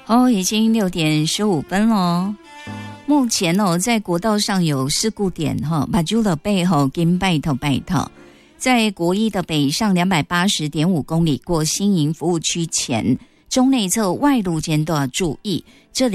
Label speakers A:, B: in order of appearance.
A: 已经6:15了。目前在国道上有事故点马珠了背后跟拜头，在国一的北上280.5公里过新营服务区前，中内侧外路间都要注意。这里